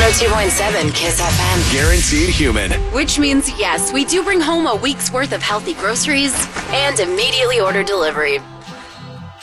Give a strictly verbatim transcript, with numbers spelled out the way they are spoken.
oh two point seven Kiss F M. Guaranteed human. Which means, yes, we do bring home a week's worth of healthy groceries and immediately order delivery.